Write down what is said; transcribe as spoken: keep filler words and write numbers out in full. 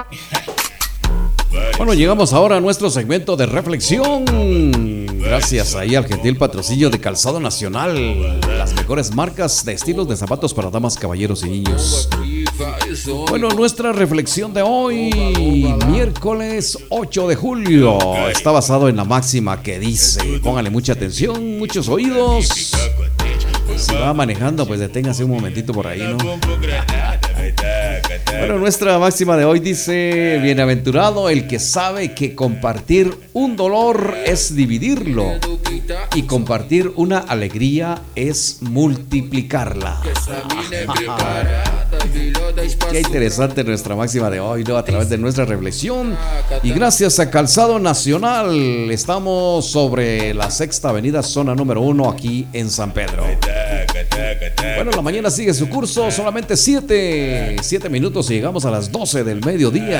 Bueno, llegamos ahora a nuestro segmento de reflexión. Gracias ahí al gentil patrocinio de Calzado Nacional, las mejores marcas de estilos de zapatos para damas, caballeros y niños. Bueno, nuestra reflexión de hoy, miércoles ocho de julio, está basado en la máxima que dice, póngale mucha atención, muchos oídos. Si va manejando, pues deténgase un momentito por ahí, ¿no? Bueno, nuestra máxima de hoy dice: bienaventurado el que sabe que compartir un dolor es dividirlo y compartir una alegría es multiplicarla. Qué interesante nuestra máxima de hoy, ¿no? A través de nuestra reflexión. Y gracias a Calzado Nacional, estamos sobre la Sexta Avenida, zona número uno, aquí en San Pedro. Bueno, la mañana sigue su curso, solamente siete minutos y llegamos a las doce del mediodía.